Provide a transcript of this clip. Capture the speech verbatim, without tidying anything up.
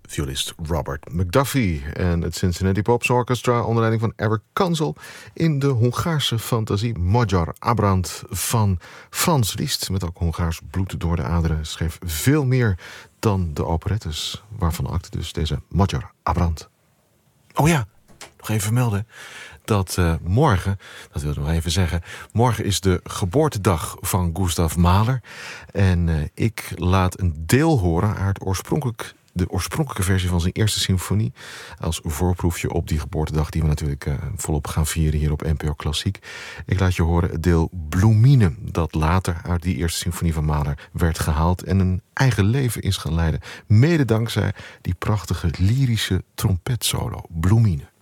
violist Robert McDuffie en het Cincinnati Pops Orchestra onder leiding van Eric Kansel in de Hongaarse fantasie Magyar Ábrand van Franz Liszt, met ook Hongaars bloed door de aderen, schreef veel meer dan de operettes, waarvan acte dus deze Magyar Ábrand. Oh ja, nog even melden dat uh, morgen, dat wil ik nog even zeggen, morgen is de geboortedag van Gustav Mahler. En uh, ik laat een deel horen uit oorspronkelijk, de oorspronkelijke versie van zijn eerste symfonie, als voorproefje op die geboortedag die we natuurlijk uh, volop gaan vieren hier op N P O Klassiek. Ik laat je horen het deel Blumine, dat later uit die eerste symfonie van Mahler werd gehaald en een eigen leven is gaan leiden. Mede dankzij die prachtige lyrische trompetsolo, Blumine.